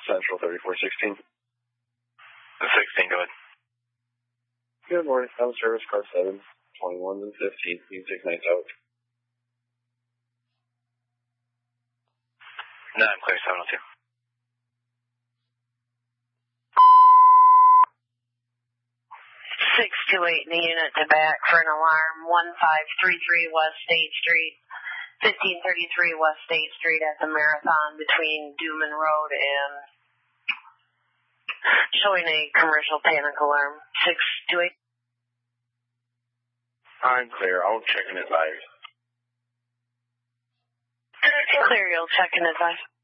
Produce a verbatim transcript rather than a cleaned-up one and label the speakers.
Speaker 1: Central thirty-four sixteen.
Speaker 2: sixteen, go ahead.
Speaker 1: Good morning, Sound Service, car seven, twenty-one and fifteen, music nights out.
Speaker 2: No, I'm clear, seven oh two.
Speaker 3: six two eight in the unit to back for an alarm, one five three three West State Street, fifteen thirty-three West State Street at the Marathon between Dooman Road and showing a commercial panic alarm, six two eight.
Speaker 1: I'm clear, I'll check and advise.
Speaker 3: Clear, you'll check and advise.